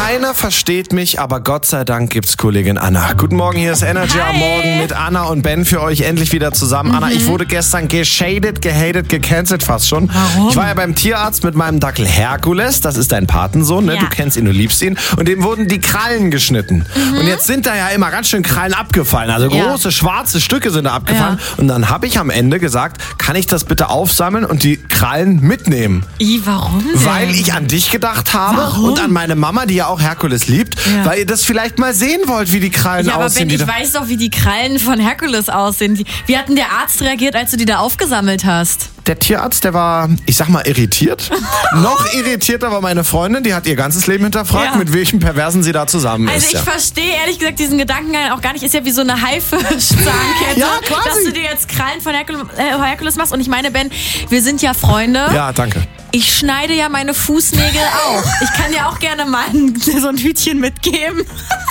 Keiner versteht mich, aber Gott sei Dank gibt's Kollegin Anna. Guten Morgen, hier ist Energy am Morgen mit Anna und Ben für euch endlich wieder zusammen. Anna, ich wurde gestern gehatet, gecancelt fast schon. Warum? Ich war ja beim Tierarzt mit meinem Dackel Herkules, das ist dein Patensohn, ne? Ja. Du kennst ihn, du liebst ihn. Und dem wurden die Krallen geschnitten. Und jetzt sind da ja immer ganz schön Krallen abgefallen. Also große, schwarze Stücke sind da abgefallen. Ja. Und dann habe ich am Ende gesagt, kann ich das bitte aufsammeln und die Krallen mitnehmen? Warum denn? Weil ich an dich gedacht habe Warum? und an meine Mama, die ja auch Herkules liebt, weil ihr das vielleicht mal sehen wollt, wie die Krallen Ja, aber aussehen. Ben, ich weiß doch, wie die Krallen von Herkules aussehen. Wie hat denn der Arzt reagiert, als du die da aufgesammelt hast? Der Tierarzt, der war, ich sag mal, irritiert. Noch irritierter war meine Freundin, die hat ihr ganzes Leben hinterfragt, Ja. mit welchem Perversen sie da zusammen Also ist. ich verstehe ehrlich gesagt diesen Gedankengang auch gar nicht. Ist ja wie so eine Haifisch-Zahnkette, Ja, quasi. dass du dir jetzt Krallen von Herkules machst. Und ich meine, Ben, wir sind ja Freunde. Ja, danke. Ich schneide ja meine Fußnägel auch. Ich kann dir auch gerne mal so ein Hütchen mitgeben.